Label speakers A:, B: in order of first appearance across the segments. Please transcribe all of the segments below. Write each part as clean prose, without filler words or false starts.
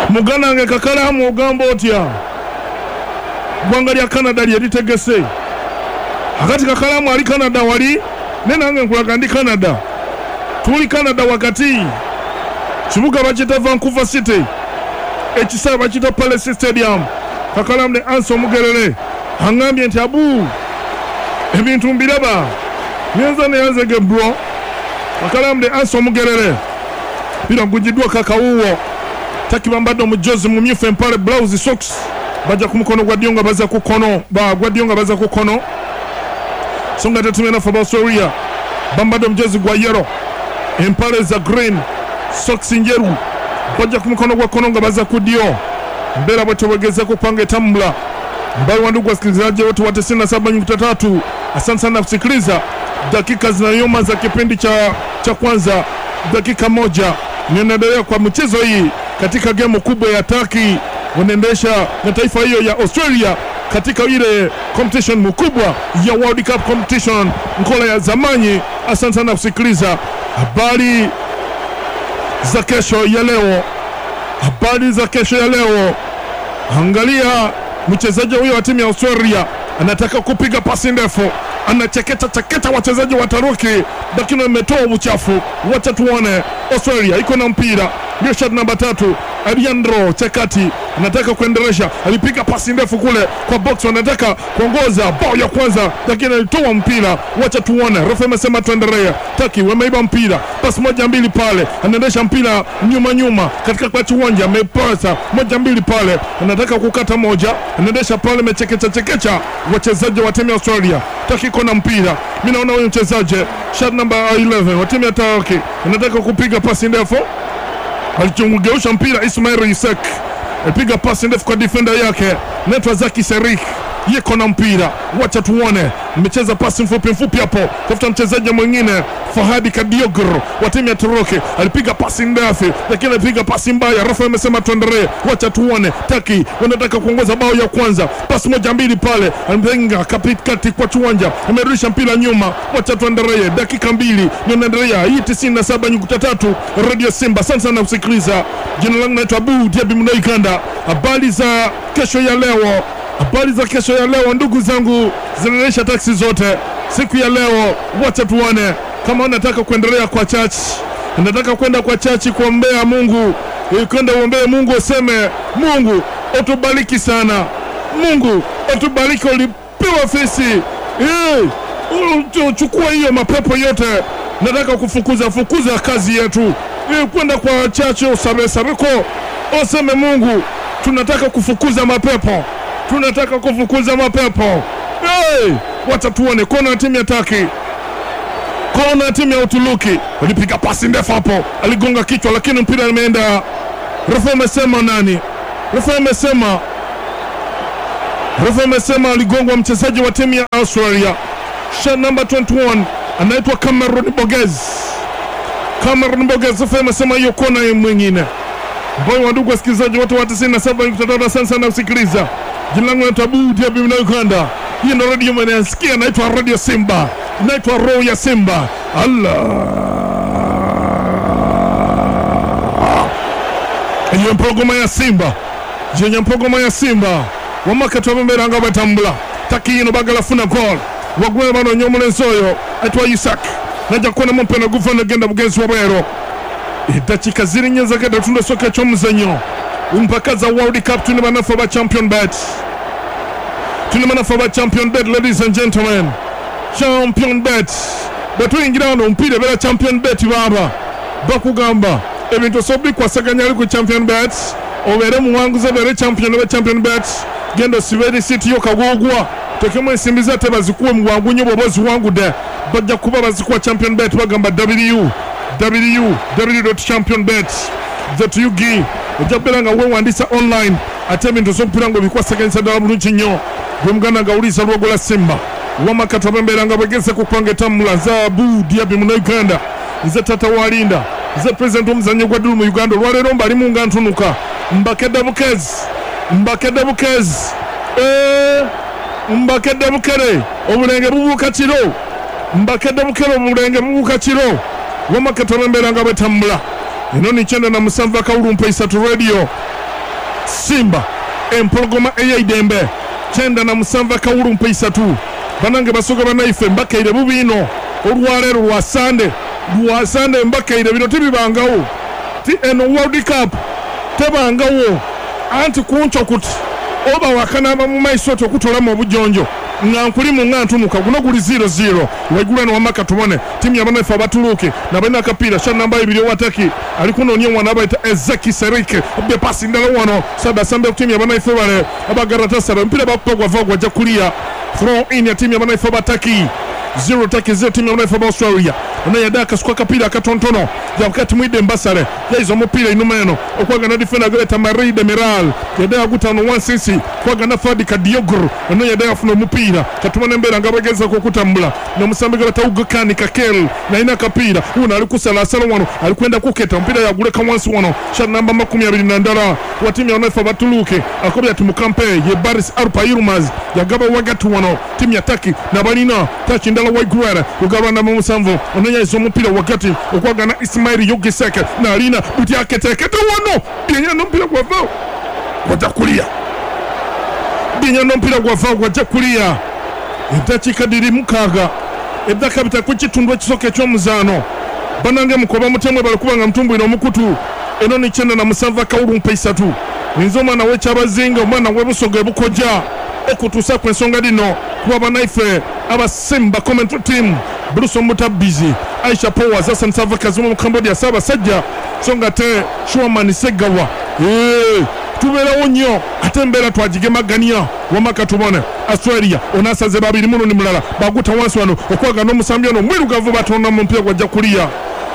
A: mugana nge kakalamu ogamba otya gwanga lya Canada lyetegese akati kakalamu ali Canada wali nenange nkulaga ndi Canada tuli Canada wakati kibuga bakita Vancouver City ekisaba bakita Palace Stadium kakalamu ne Anso Mugerere angambye nti abu ebintu mbiraba nyenza ne yanzege bro kakalamu ne Anso Mugerere bila gujidwa kakawuwo takibambado mujozi mumyufu empale blouse socks baja kumukono Guardiola baza kukono ba Guardiola baza kukono songa tetumena for Australia bambado mjozi gwa yellow empale za green socks njeru baja kumukono gwa kononga baza kudio mbera bwetu wegeze kupanga tambula mbali wandugu wasikilizaji wote wa 97.3 asante sana kusikiliza dakika zinayoma za kipindi cha kwanza dakika moja ninaendelea kwa mchezo hii katika game kubwa ya Turkey wanaendesha na taifa hiyo ya Australia katika ile competition mkubwa ya World Cup competition mkola ya zamani. Asante sana kusikiliza habari za kesho ya leo. Angalia mchezaji huyo wa timu ya Australia anataka kupiga pasi ndefu, anacheketa wachezaji wa Taruki lakini ametoa uchafu. Wacha tuone Australia iko na mpira. Ndio shot namba 3 Ariandro Chekati anataka kuendelesha, alipiga pasi ndefu kule kwa box, anataka kuongoza bao ya kwanza lakini alitoa mpira. Wacha tuone, refa amesema tuendelee. Taki wameiba mpira, pasi moja mbili pale, anaendesha mpira nyuma katika kwa uwanja, amepasa moja mbili pale, anataka kukata moja, anaendesha pale, mechekecha wachezaji wa timu ya Australia. Taki kona mpira, mimi naona huyo mchezaji shot number 11 wa timu ya Turkey anataka kupiga pasi ndefu, alichungeusha mpira. Ismail Isaac alipiga pasi ndefu kwa defender yake Netwa Zaki Serik, yeko na mpira. Wacha tuone, amecheza pasi mfupi hapo, tafuta mchezaji mwingine Fahadi Kadiogro wa timu ya Turuki, alipiga pasi ndefu lakini alipiga pasi mbaya. Refa amesema tuendelee. Wacha tuone, Taki wanataka kuongoza bao ya kwanza, pasi moja mbili pale, anatenga katikati kwa uwanja, amerudisha mpira nyuma. Wacha tuendelee, dakika mbili tunaendelea. Hii 97.3 Radio Simba. Asante sana kusikiliza. Jina langu naitwa Abu Diaby Mnaikanda. Habari za kesho ya leo ndugu zangu, zinaendesha taksi zote siku ya leo. Wacha tuone, kama unataka kuendelea kwa church, unataka kwenda kwa church kuombea Mungu, kwenda uombee Mungu, useme Mungu utubariki sana, Mungu utubariki, ulipewa fisi chukua hiyo mapepo yote, nataka kufukuza kazi yetu, kwenda kwa church usabeko, useme Mungu tunataka kufukuza mapepo. Wacha tuone. Kona timu ya Turkey, kona timu ya Uturuki, alipiga pasi ndefu hapo, aligonga kichwa lakini mpira umeenda. Refa amesema nani? Refa amesema aligongwa mchezaji wa timu ya Australia, shot number 21 anaitwa Cameron Borges. Refa amesema hiyo kona mwingine. Boy wa ndugu wasikilizaji wote wa 97.3 sana kusikiliza. Jina langu ni Abu Diaby Mnaikanda. Hii ndio radio mnasikia, naitwa Radio Simba, naitwa roho ya Simba. Allah. Hiyo programa ya Simba. Wamaka tubembera ngaba tambula. Taki ino bagala funa goal. Wagwe bano nyomule nsoyo. Aitwa Isaac. Naja kuona mpena guvana genda bugenzi wa Bero. Dakika ziri nyenza kada tunda soka chomuzanyo. Umpakaza World Cup tunimana for champion bet. Ladies and gentlemen. Champion bet. Batu ingirano mpire bela champion bet baba. Bakugamba ebintu sobi kwa saganyali ku champion bet. Obere muwanguza bere champion bet. Gendo siberi city yo kagogwa. Tokemo ensimbiza tebazikuwe muwangunyo bobozi wangu de. Bajja kuba bazikuwa champion bet bagamba www.championbet.ug. Ojabela nga wewandisa online atemi ndozo mpirango bikwa saganisa dala bulungi nnyo. Gwemugana gawulisa lwogola Simba. Wamakatwa bembera nga bagese kupanga tamula za Abu Diaby Mnaikanda. Nze tata walinda. Nze president omuzannyo gwa Dulu mu Uganda. Lwalero mbali mu nga ntunuka. Mbakedde Bukere. Obulenge bubuuka kiro. Wamakatwa bembera nga batambula. Ino ni chenda na musanva kaulu mpa isatu radio. Simba empologoma eyaidembe chenda na musanva kawulu mpaisatu banange basoga banaife mbakaire bubino olwalero lwa Sande mbakaire bino tibibangawo ti eno World Cup tebangawo anti kuncho kuti oba wakanaba mu maiso tokutola mu bujonjo ngankuli mu ngantunuka guno guli 0-0 waigula no wamaka tubone timu yabanaife abatuluke na bana kapira sha namba 2 wataki alikunonya mwana abaita Ezeki Serike obye pasi ndala wano sada sambe timu yabanaife bale abagarata saba mpira bakugwa vagwa jakulia throw in ya timu yabanaife bataki 0 taki 0 timu yabanaife ba Australia ona yadaka skwa kapira katontono yakati mwide mbasale yaizo mupira inumeno okwaga na defender Greta Marie Demiral yadaka gutano 1cc kwaga na Fadi Kadiogru ona yadaka funo mupira katumane mbera ngabageza ko kutambula na musambiga batawugakani kakel na ina kapira una alikusala sala wano alikwenda kuketa mpira yaguleka wansi wano sha namba 22 wa timu ya Nefa batuluke akobya timu kampe ye Baris Arpa Irumaz yagaba wagatu wano timu ya Taki na balina tachi ndala waigwera ugaba na musamvo ona yaizo mupira wakati okwaga na Ismail Yogiseke na alina buti aketekete wano bienya no mpira kwa vao watakulia bienya no mpira kwa vao watakulia ndachika diri mukaga edaka bitakukitundwa kisoke kyo muzano banange mukoba mutemwe balikuba mtumbu ino mukutu eno ni chenda na musanva kawulu mpaisatu ninzoma na wecha bazinga omwana webusoge bukoja okutusa kwensonga dino kuba banaife abasimba comment team Bruce Mutabizi Aisha Powa zasa nsava kazuma mu Cambodia saba sajja songa te Shuamani Segawa tubera onyo atembera twajige magania wamaka tubone Australia onasaze babiri muno ni mulala baguta wansi wano okwaga no musambyono mwirugavu batona mu mpira gwa jakulia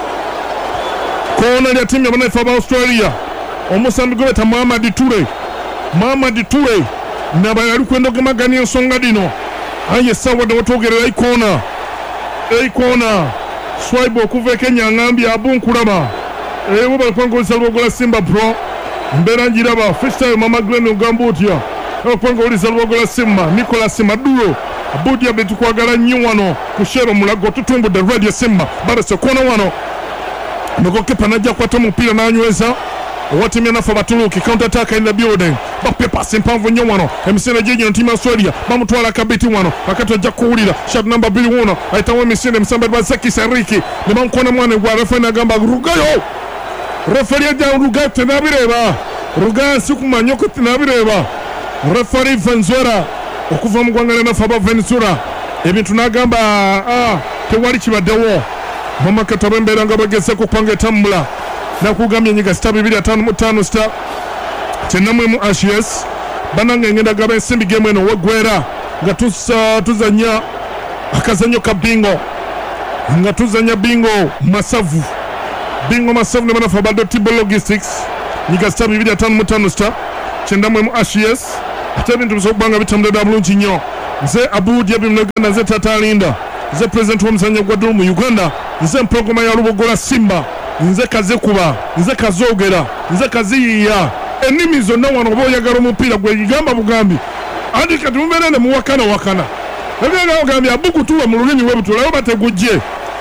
A: kona ya timu ya banaifa ba Australia omusambi gweta Mohamed Toure na bayali kwenda magania songa dino aye sawa de watogerera ikona swaibo kuve Kenya ngambi abunkulama ebo balkwango salwogola Simba Pro mbera njiraba freestyle mama Glen Ugambutia okwango oli salwogola Simba Nicolas Maduro abudia betukwagala nnyo wano kushero mulago tutumbu the radio Simba barase kona wano nogokepa najja kwata mupira nanyweza Watimia nafa batuluki counter attack in the building bape pass mpanvu nnyo wano emisene jeje no timu Australia bamutwala kabiti wano akato jakuulira shot number 2 wano aitawe misene msamba Ezeki Serike ne bankona mwana gwa refa na gamba rugayo refari ya rugayo tenabireba rugayo sikumanya ko tenabireba refari Venezuela okuva mu gwangana nafa ba Venezuela ebintu nagamba tewali kibadewo mama katabembera ngabagese kupanga tambula na kugamya nyiga star 255 star chenamwe mu Ashes banange ngenda gaba simbi game eno wagwera nga tuzanya akazanyo kabingo nga tuzanya bingo masavu ne banafa bado Tibo Logistics nyiga star 255 star chendamwe mu Ashes atabintu bisobanga bitamdada bulungi nnyo nze Abudi abimnagana nze tatalinda nze president wa mzanya gwa mu Uganda nze programa ya Lubogola Simba nze kazekuba nze kazogera nze kaziya enimi zonna wano boyagala omupira gwe gamba bugambi andi kati mumerene muwakana ebyenga ogambi abukutuwa mu lulimi webutulayo bategujje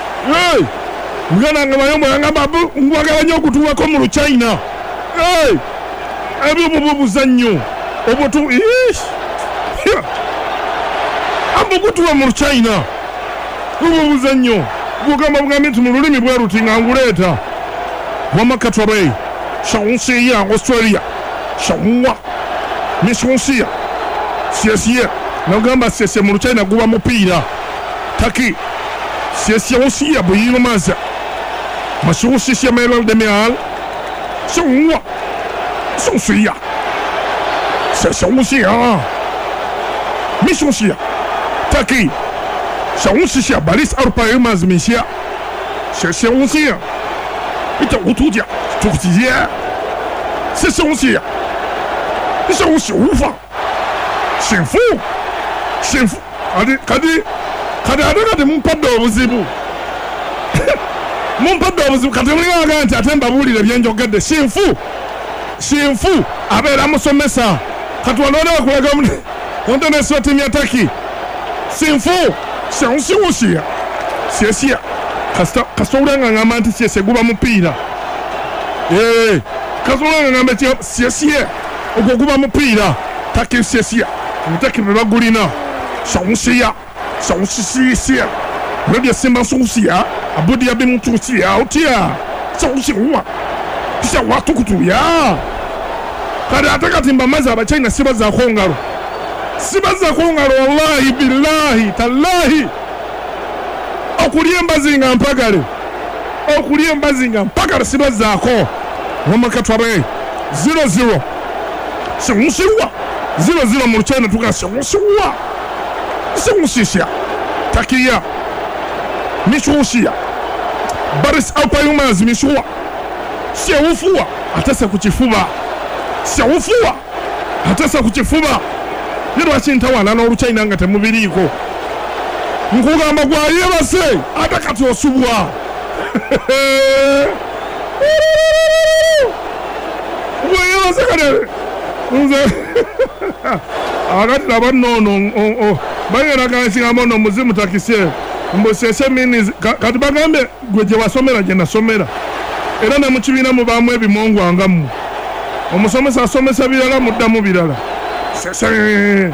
A: ngana ngamayombo yangamba ngwagala nnyo okutuwako mu China ebyo buzannyo obutu abukutuwa mu China buzannyo bugamba bugambi nti mu lulimi bwe rutinga nguleta wamakatwabe Shawunsia Australia Shawunwa Mishwunsia Siesia nagamba siesia mu China guba mupira Taki siesia Australia buyimaza Mashwunsia Melal de Meal Shawunwa Shawunsia Shawunsia Mishwunsia Taki Shawunsia Baris Arpa Irumaz Misia Shawunsia ita utuja tukutiya Shawunsia ufa Shinfu kadi adagade mumpadde obuzibu kati muligaga nti ate mbabulire byenjogedde Shinfu abeera musomesa kati walone bakulaga omutonesi timu ya Taki Shinfu Shawunsia siesia kasowulanga ngamba nti siese guba mupiira kasowulanga ngamba siesie ogwo guba mupiira takisesia mutaki bebagulina sonsia radio Simba sonsia abudi ya bimutusia utia sonsia kisha watu kutuya kada ataka timba maza abachina siba za kongaro wallahi billahi tallahi okuliye mbazinga mpagale siba zako wamakatwabe 0-0 sonsia 0-0 mu China tuka sonsia takia mishushia Baris Alpayumaz mishua siawufua atasa kuchifuba yero achintawala no China ngate mubiriko nkugamba gwa yebase atakati osubwa weyebase kale agati labanono bayera kansinga mono muzimu takise mbosese mini kati bagambe gweje wasomera je nasomera era na mukibina mu bamwe ebimongo angamu omusomesa asomesa birala muddamu birala sese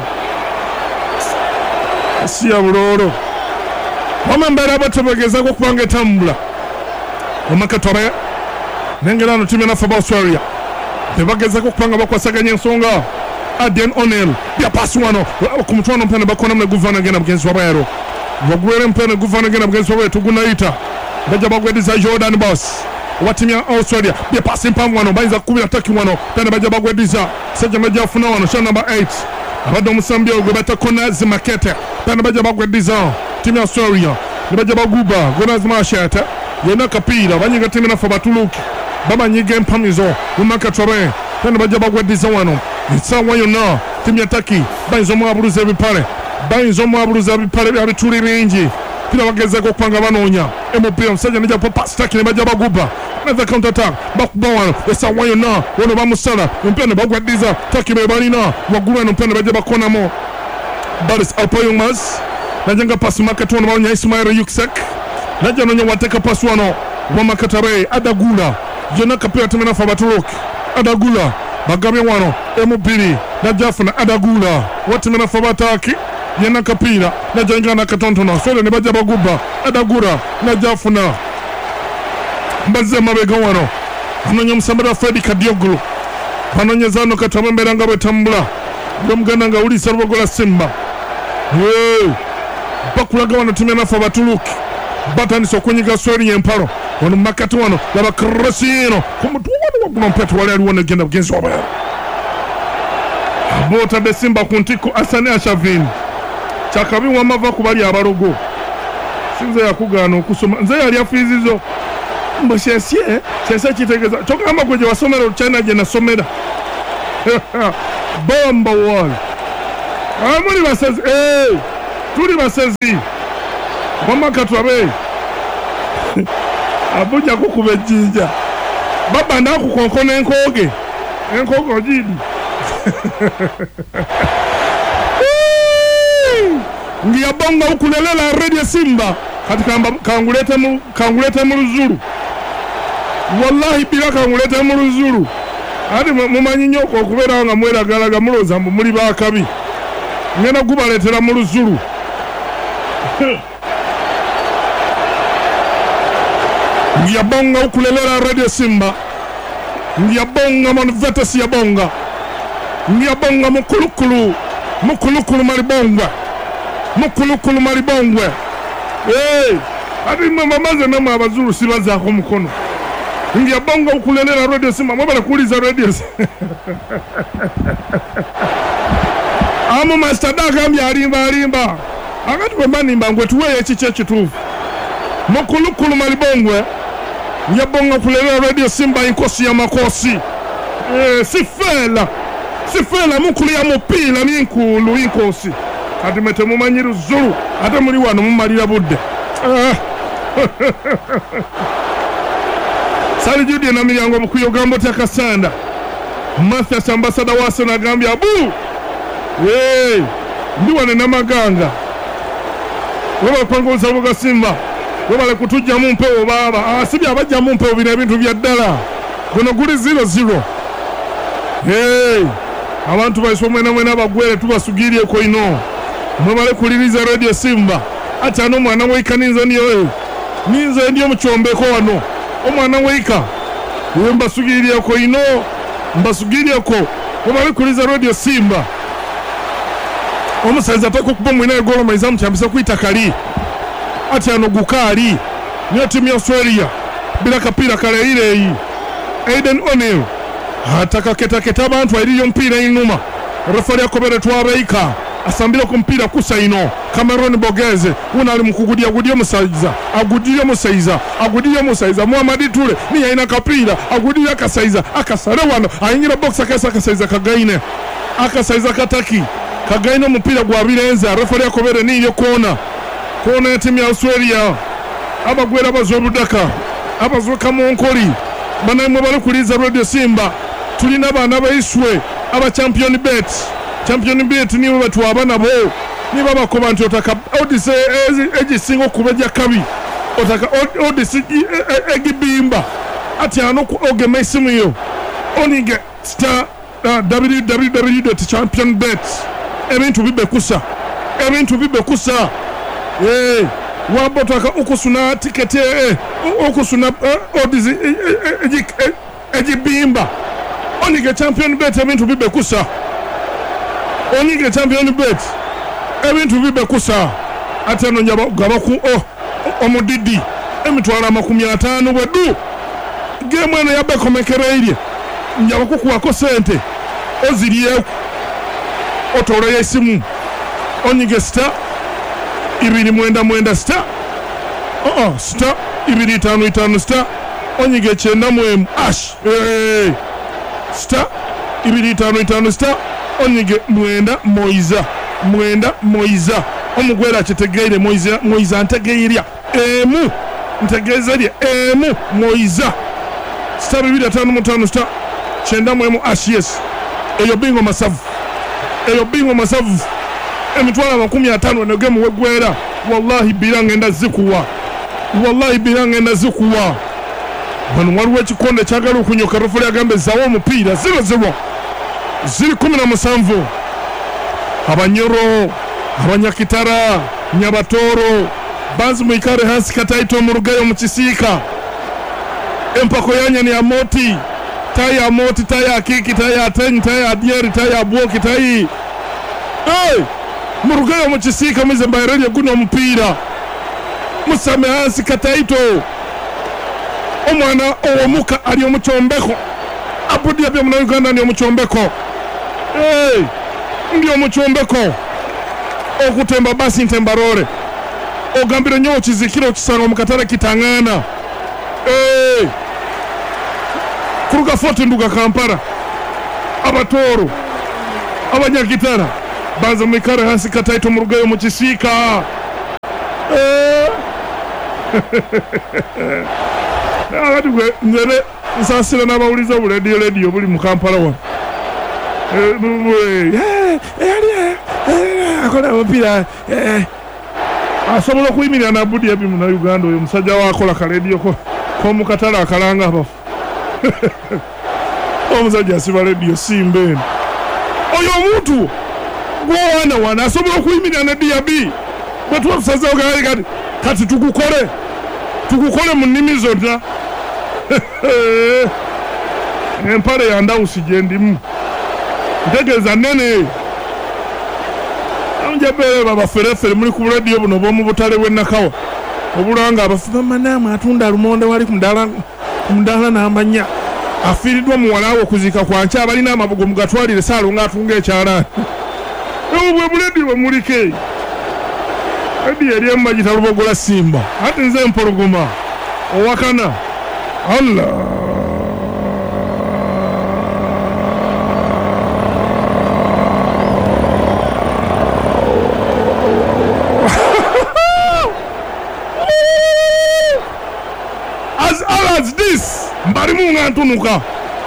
A: asiya buloro wamambera batobegeza ko kubanga etambula omakatore nengelano timena faba Australia tebageza ko kubanga bakwasaganya ensonga Aden Onel ya pasi wano kumutwana mpene bakona mne guvana gena bugenzi wabayero wagwere mpene guvana gena bugenzi wabayero tugunaita baja bagwediza Jordan Boss watimia Australia ya pasi mpamvu wano bainza 13 wano pene baja bagwediza seja meja afuna wano shana number 8 abado musambia ugwebata kona zimakete pene baja bagwediza timia Australia baja baguba gona zimashete yena kapira banyiga timina fabatuluki baba nyige mpamizo umakatore pene baja bagwediza wano Itsawa yona timya taki bainzo mwaburuza bipare abituri bingi kila bageze ko kwanga banonya MPM msajja nija papa staki ne bajja baguba another counter attack bakubawano itsawa yona wono bamusala mpene bagwadiza taki bebalina wagulwa no mpene bajja bakonamo Baris Alpayumas najanga pass market wono banya Ismail Yuksek najja nonya wateka pass wano wa makatare adagula yona kapira timena fabaturuki adagula bagabye wano emubiri najafuna adagula watimena fabataki yena kapira najanga na katontono sole ne bajja baguba adagura najafuna mbazema bega wano anonye musambira Freddy Kadioglu anonye zano katamembera ngabo tambula bomgana nga uli sarbogola Simba bakulaga wano timena fabatuluki batani sokunyiga sweri yemparo wano makati wano laba krasino kumutu wano mpetu wale aliwana genda bugenzi wabaya bota de Simba kuntiko Asane Ashavini chakabi wamava kubali abarogo sinze yakugana okusoma nze yali afizizo mboshesie chese kitegeza chokamba gweje wasomera China je nasomera bomba wall amuri basezi turi basezi wamakatwa be abuja kukubejinja baba ndakukonkona enkoge jidi ngiya bonga ukulelela Radio Simba katika kangulete mu Ruzuru wallahi bila kangulete mu Ruzuru ati mumanyi nyoko okubera nga mwera galaga muloza muri bakabi ngena gubaletera mu Ruzuru ngiya bonga ukulelela Radio Simba ngiya bonga manvetesi ya bonga ngiya bonga mukulukulu malibongwe ati mamaze nama abazuru sibaza ko mukono ngiya bonga ukulelela Radio Simba mwabala kuliza Radio Amu master dagambya alimba akati kwembani mbangwe tuweye chichechi tuvu mukulukulu malibongwe ngiya bonga ukulelela Radio Simba inkosi ya makosi sifela mukulu ya mupila minkulu inkosi kati mete mumanyiru zulu ate muli wano mumalira budde Sali Judi na milyango mukuyogambo takasanda Mathias ambasada wase na gambia bu ndiwane na maganga waba kwangoza buga Simba waba kutujja mu mpewo baba sibi abajja mu mpewo bina bintu bya ddala gono guli 0-0 abantu baiswa mwena bagwere tubasugiriye ko ino mwebale kuliriza Radio Simba ati ano mwana weika ninza ndiyo muchombeko wano omwana weika uwe mbasugiriye ko ino mbasugiriye ko mwebale kuliriza Radio Simba omusaiza atako kuba mwina egolo maizamu kyambisa kuita kali ati ano gukali niyo timu ya Australia bila kapira kale ile hii Aiden O'Neil ataka keta abantu aliyo mpira inuma refari akobere twabeika asambira ku mpira kusa ino Cameron Bogeze una ali mukugudia agudiyo musaiza Muhammad Tule ni yaina kapira agudiyo akasaiza akasare wano ayingira box akasaiza kagaine akasaiza kataki kagaine mpira gwa birenza refari akobere ni yo kona ya timu ya Australia abagwera bazobudaka abazoka monkoli banamwe bali kuliza Radio Simba tulina bana baiswe aba champion bet niwe batwaba nabo niba bakoba nti otaka odise egisingo kubeja kabi otaka odise egibimba ati ano ku ogema isimu yo onige star www.championbet ebintu bibekusa wabotaka ukusuna tiketi ukusuna odise egibimba onige champion bet ebintu bibekusa onige champion bet ebintu bibekusa atano njaba gabaku omudidi emitwala 50 wedu game eno yabekomekereire njaba kukuwako sente oziriye otore yesimu onige star 299 star star 255 star onige chenda mwemu ash star 255 star onige mwenda moiza omugwera kitegeire moiza ntegeirya ntegezerye moiza star 255 star chenda mwemu ash yes eyo bingo masavu emitwala 50 negemu wegwera wallahi birangenda zikuwa bano waliwo ekikonde kyagala okunyoka refuli agambe zawo omupiira 0-0 ziri 17 abanyoro abanyakitara nyabatoro banzi muikare hansi kataito murugayo mukisiika empako yanya ni amoti taya akiki taya atenyi taya adieri taya abuoki tayi murugayo mukisiika mwize mbairelye guno omupiira musame hansi kataito omwana owomuka ali omuchombeko abudi abya muna Uganda ndi omuchombeko ndi omuchombeko okutemba basi ntembarore ogambire nyo kizikiro kisanga omukatara kitangana kuruga foto nduga Kampala abatoro abanyakitara banza mwikare hasi kataito murugayo mukisiika Agati gwe nzere nsasira n'abawuliza radio buli mu Kampala wa akola mpira asobola kuyimirira na budi ebimu na Uganda oyo musajja wakola ka radio ko mu katala akalanga abafu omusajja asiba radio Simba oyo omuntu gwana asobola kuyimirira na DB bwe tusaza ogali kati tukukole mu nnimi zonna empale ya ndawusi gyendimu ntegeeza nene njabere babaferefere muri ku radio buno bomu butale bw'ennakawa obulanga abafuba manama atunda lumonde wali kumdala n'amanya afiiriddwa muwalawo okuzika kwanca abalina amabugo mugatwalire saalo ng'atunga ekyalaani bwe buledi bwe mulike edi eri emmagita lubogola Simba ati nze empologoma owakana Allah as this mbalimu nga ntunuka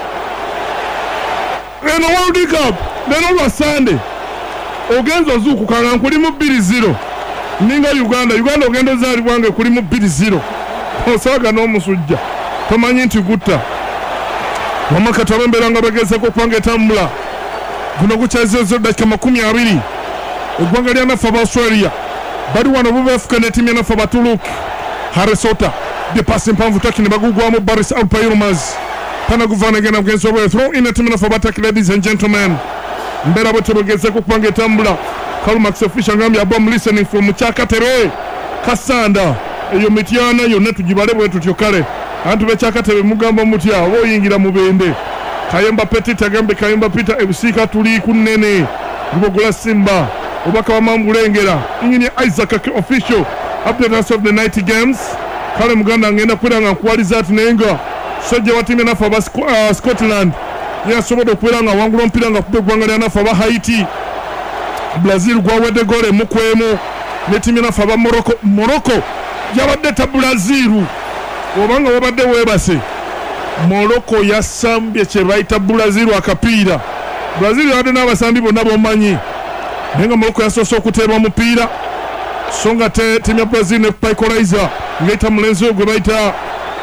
A: eno World Cup leno lwa Sunday ogenza ozuukukanga nkulimu 2-0 ninga Uganda ogenda zaali bwange kulimu 2-0 osaaga n'omusujja tomanyi nti gutta wamakata bembera nga bagezeko kwanga etambula guno gukyazizza dakika 20 eggwanga lyanafu aba Australia bali wano bubeefuka ne ttiimu yanafu Abaturuki Haresota de pasi mpanvu taki ne bagugwamu Baris Alpayilmaz Panaguvana again against over throw in a ttiimu yanafu Abataki. Ladies and gentlemen, mbeera bwe tegezeeko okubanga etambula Kalumax official ngambye abom listening from Mukyakatere Kasanda eyo mityana yonna tugibale bwe tutyo kale antu bekyakatebe mugamba mutya oba oyingira mu bende Kayemba Petit agambe Kayemba Peter ebisiika tuli ku nnene Lubogola Simba obaka wa Mambulengera ingini Isaac official update of the night games kale muganda ngenda kwiranga nkuwaliza ati nenga sojja wa timu nafa aba Scotland yasobola okwiranga wangula ompira nga kubbe gwanga lyanafa aba Haiti Brazil gwawedde gole mukwemu ne timu nafa aba Morocco yabadde ta Brazil obanga wabadde webase Morocco yasambye kye bayita Brazil akapiira Brazil yabadde n'abasambi bonna bomanyi nenga Morocco yasoose okuteebwa mupiira so nga timu ya Brazil ne Paikolaiza ngaita mulenzi gwe bayita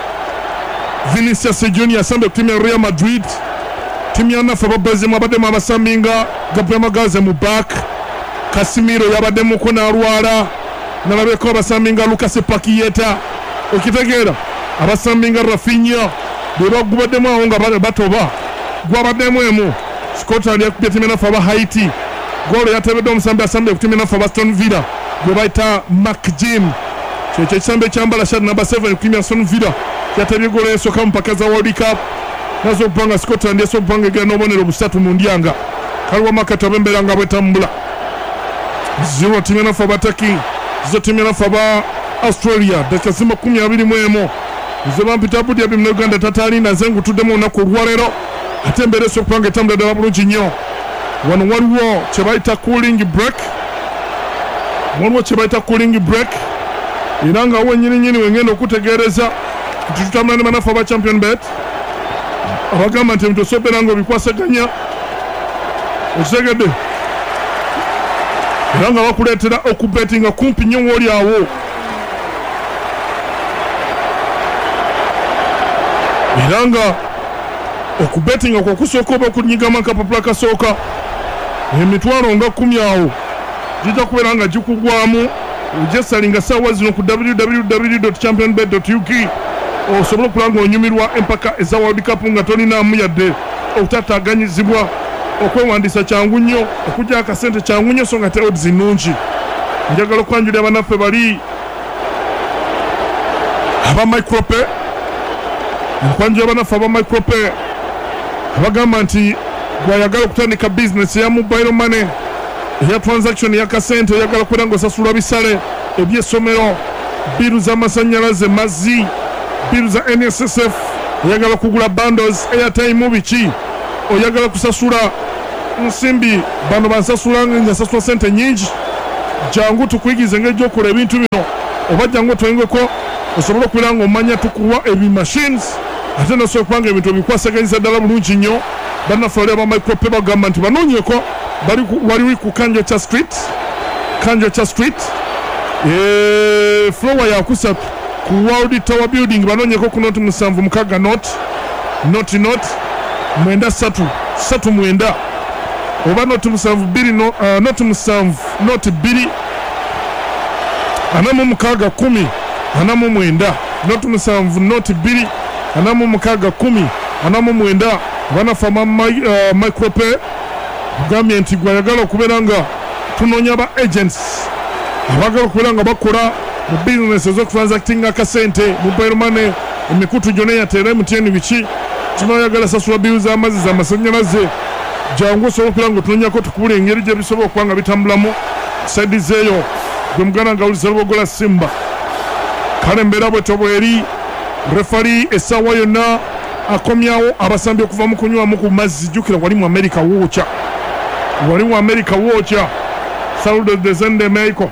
A: Vinicius Junior asambe ku timu ya Real Madrid timu ya nafa aba Brazil abaddemu abasambi nga Gabriel Magaze mu back Casemiro yabaddemuko n'alwala nalabeko abasambi nga Lucas Paqueta okitegeera abasambi nga Rafinha bwe bagubaddemu awo nga batoba gwabaddemu emu Scotland yakubye timu nafa aba Haiti golo yatebedde omusambi asambe ku timu nafa aba Aston Villa gwe bayita McJim kyekyo ekisambe kyambala shad number 7 ku timu ya Aston Villa yatebye golo esooka mu mpaka za World Cup nazo okubanga Scotland yasobola okubanga egenda n'obubonero busatu mu ndyanga kaliwo makati ab'embeera nga bwetambula 0 timu nafa Abataki 0 timu nafa aba Australia dakika 21 nze bampita Abudi Abim ne Uganda tataali naze ngutuddemu olunaku olwaleero ate embeera esobola okubanga etambula ddala bulungi nnyo wano waliwo kye bayita cooling break era nga wennyininyini wengenda okutegeereza nti tutambula ne banafu aba champion bet abagamba nti ebintu osobera nga obikwasaganya okitegedde era nga bakuleetera okubetinga kumpi nnyo w'oli awo era nga okubetinga kwokusooka oba okunyigama akapapula kasooka emitwalo nga 10 awo gijja kubeera nga gikugwamu ojesalinga ssaawa zino ku www.championbet.uk osobola okulanga onyumirwa empaka eza World Cup nga tolinaamu yadde okutataaganyizibwa okwewandiisa kyangu nnyo okujja akasente kyangu nnyo so nga te odds nnungi njagala okwanjulira banaffe bali aba micrope nkwanjulira banaffe aba micrope abagamba nti gwayagala okutandika bizinesi eya mobile money eya transaction yakasente oyagala kubeera ng'osasula bisale ebyessomero biru z'amasannyalaze mazzi biru za NSSF oyagala kugula bundles airtime biki oyagala kusasula nsimbi bano bansasula nga sasula sente nyingi jangu tukuyigize ng'ejjokola ebintu bino oba jangu otwengeko osobola okubeera ng'omanya tukuwa machines ate nosobola okubanga ebintu obikwasaganyiza ddala bulungi nnyo bannaffe bali aba micrope bagamba nti banoonyeko waliwo ku Kanjocha Street floor yakusatu ku World Tower Building banoonyeko ku noti 7 noti 9 oba noti 7 noti 2 noti 2 46 10 49 noti 7 noti 2 46 10 49 banafama micrope gambye nti gwayagala okubeera nga tunoonya ba agents abagala okubeera nga bakola mu business ez'okutransactinga akasente mobile money emikutu gyonna yateera MTN biki kinoyagala sasula biru z'amazzi z'amasannyalaze jangu osobola okubeera nga otunoonyako tukubula engeri gye bisobola okuba nga bitambulamu saidi zeeyo gwe muganda nga awuliza Lubogola Simba kale embeera bwetyo bweri refari essaawa yonna akomyawo abasambi okuva mu kunywamu ku mazzi jjukira wali mu America wookya Saludo Desende Meiko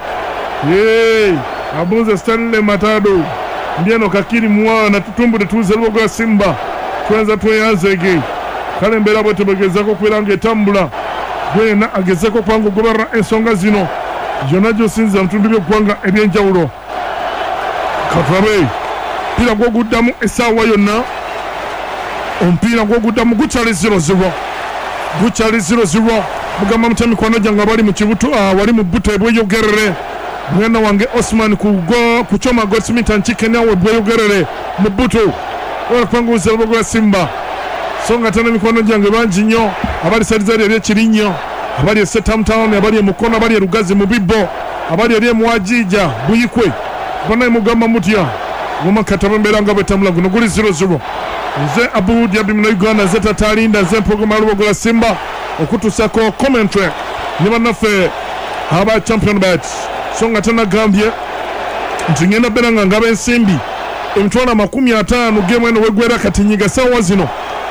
A: abuze Stanley Matado ndieno kakiri mwana tutumbu tetuuze Lubogola Simba twenza tweyanzege kale embeera bwe tegezeeko okubeera ng'etambula gwena agezeeko okubanga ogoberera ensonga zino gyonna gy'osinza mutundu by'eggwanga eby'enjawulo katulabe omupiira gw'oguddamu essaawa yonna omupiira gw'oguddamu gukyali 0-0 gukyali 0-0 mugamba mutami kwano janga bali mu kibuto wali mu buto ebweyogerere mwana wange Osman ku choma Goldsmith Nchike nawe bweyogerere mu buto olakwanguza Lubogola Simba songa tena mikono jange banji nnyo abali salizali eri Kirinyo abali e Setam Town abali e Mukono abali e Lugazi mu Bibbo abali eri Mwajija Buyikwe bana mugamba mutya ngoma katabembera nga betamula guno guli 0-0 nze Abu Dhabi mu Uganda zeta talinda ze program Lubogola Simba okutusako commentary ne banafe aba champion bet songa tena gambye ntingena beranga ngabe ensimbi emtwala 50 game eno wegwera katinyiga sawa zino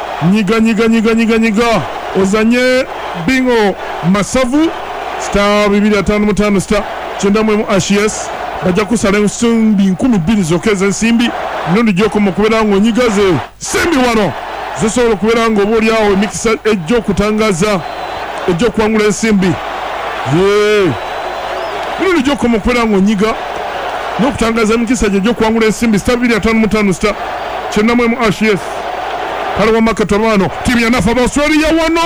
A: nyiga ozanye bingo masavu star 255 star chendamwe ashes bajja kusala ensimbi 12 zokeza ensimbi nondi joko mukubera ngo nyigaze simbi wano zisobola kubera ngo boli awo mikisa ejjo kutangaza ejjo kwangula ensimbi nondi joko mukubera ngo nyiga no kutangaza mikisa ejjo kwangula ensimbi star 255 star chendamwe ashes Halawa makatabano timu ya Nafa Australia wano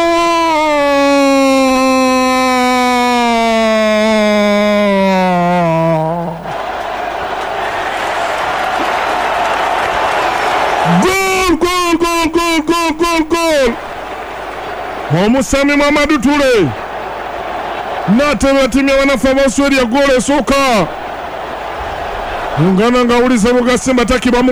A: goal Momusami Mamadou Touré nateba timu ya Nafa Australia goal esoka ngana ngawuliza Lubogola Simba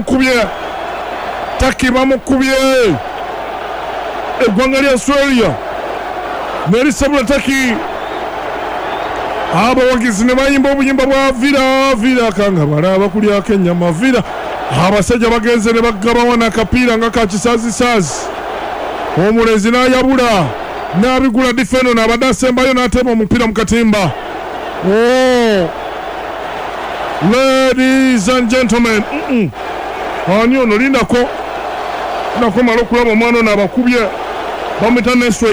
A: taki bamukubye eggwanga lya Australia nerisabula taki abawagizi ne bayimba obuyimba bwa vira kanga balaba kulyako ennyama vira abasajja bagenze ne bagabawo n'akapiira nga kakisazisazi omulezi n'ayabula n'abigula difeno n'abadde asembayo n'ateeba omupiira mu katimba ladies and gentlemen ani ono lindako malo kulaba omwana ono abakubye bamwita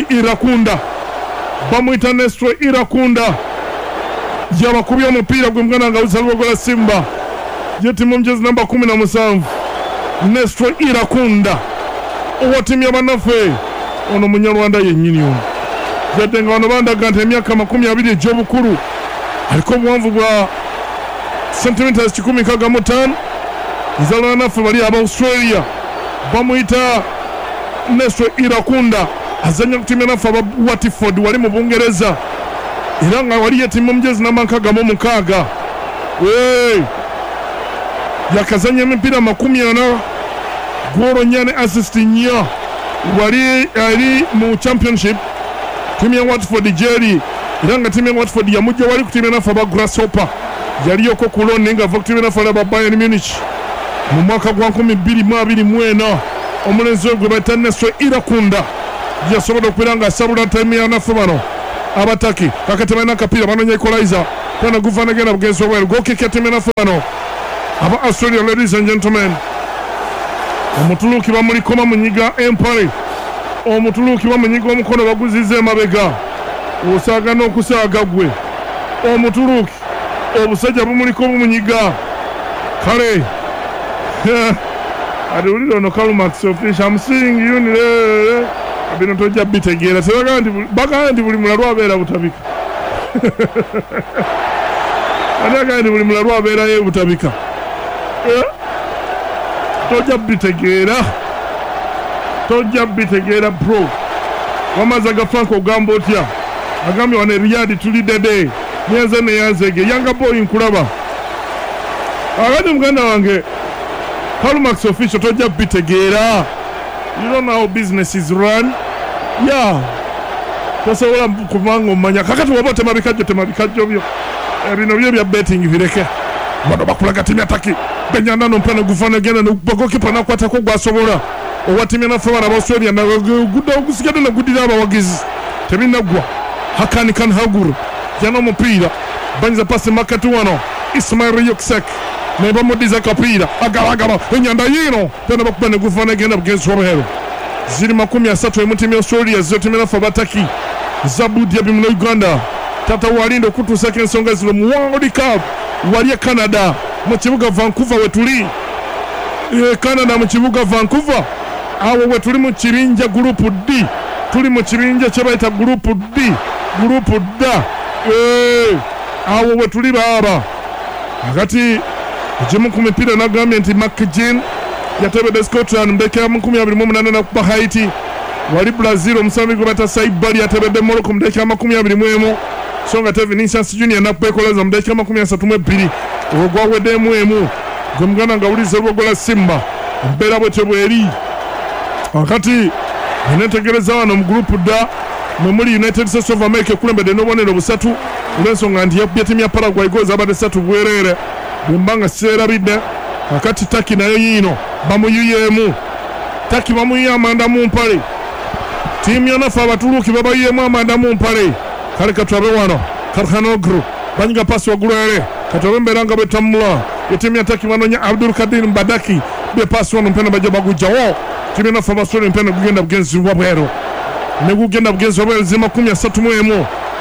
A: Nestor Irakunda yabakubye omupiira gwe muganda nga awuza Lubogola Simba yetimu omujezi namba 17 Nestor Irakunda owa timu y'abanafe ono munyarwanda yennyini ono yadde nga bano bandaga nti emyaka 20 egy'obukulu aliko obuwanvu bwa centimeters 165 nzalana naffe bali aba Australia bamuyita Nestor Irakunda azanya ku timu y'abanafe aba Watford wali mu Bungereza era nga wali yetimu omujezi namba 6 yakazanya emipiira 40 goolo 4 ne assist 4 wali ali mu championship timu ya Watford jeri era nga timu ya Watford yamujja wali ku timu y'abanafe aba Grasshopper yaliyoko ku loan nga ava ku timu y'abanafe aba Bayern Munich mu mwaka gwa 2024 omulenzi gwe bayita Nestor Irakunda yasobola okubeera nga asabula timu y'abanafe bano abataki kakati balina akapiira banoonya equalizer kana guva nagenda bugenzi obweru gokeka timu y'abanafe bano aba Australia. Ladies and gentlemen, omutuluki bamulikoma munyiga Empire, omutuluki bamunyiga omukono baguzize emabega osaagana okusaaga gwe omutuluki obusajja bumuliko bumunyiga kale adulira ono Kalumax official I'm seeing you nile abino tojja bitegeera baga ndi buli mulalwa abeera butabika anaga ndi buli mulalwa abeera ye butabika tojja bitegeera bro wamazaga Franco gamba otya agambye wane Riyadi tulidede nyenze neyanzege yanga boy nkulaba agadi muganda wange Kalumax official tojja bitegeera. You don't know how business is run. Yeah. Tasobola kubanga omanya kakati waba temabikajjo byo ebino byo bya betting bireke bado bakulaga timu ataki benyanda no mpana gufana gena no bagoke pana kwata ko gwasobola owatimya na fawara ba Australia na gudda ogusigade na gudira abawagizi tebinagwa hakani kan haguru jana mupira banza pasi makatu wano Ismail Yuksek ne bamudiza kapira agabagaba enyanda yino tena bakubane gufana gena bugenzi wabahero ziri 30 emutimu Australia zotimya na fabataki Zabudi yabi mu Uganda tata walindo kutusaka ensonga zilo mu World Cup wali Canada mu kibuga Vancouver wetuli Canada mu kibuga Vancouver awo wetuli mu Kirinja group D tuli mu kibinja kye bayita gurupu D, gurupu D. Awo we tuli baaba. Akati ekimu ku mipiira n'agambye nti McGinn yatebedde Scotland mu ddakiika 28 n'akuba Haiti. Wali Brazil omusambi gwe bata Saibali yatebedde Morocco mu ddakiika 21. So nga Vinicius Junior n'akuba Equalizer mu ddakiika 32. Olwo gwaweddemu emu. Gwe muganda nga wuliza olwogola Simba. Embeera bwetyo bweri. Akati netegereza wano mu gurupu D mwe muli United States of America ekulembedde n'obubonero busatu olw'ensonga nti yabbye ttiimu ya Paraguay goozi abadde 3 bwereere bwemba nga seerabidde. Akati Taki nayo yiino bamuyuyeemu. Taki bamuyuye amanda mu mpale. Ttiimu yonaffe Abatuluuki babayuyeemu amanda mu mpale. Kale katulabe wano Karhanoglu banyiga pasi waggulu ere katulabe embeera nga bwettamula ettiimu ya Taki banoonya Abdul Kadir Mbadaki be pasi wano mpena bajja bagugjawo. Ttiimu yonaffe Abasole mpena gugenda bugenzibwa bweru ne gugenda bugenzibwa bweru zima 31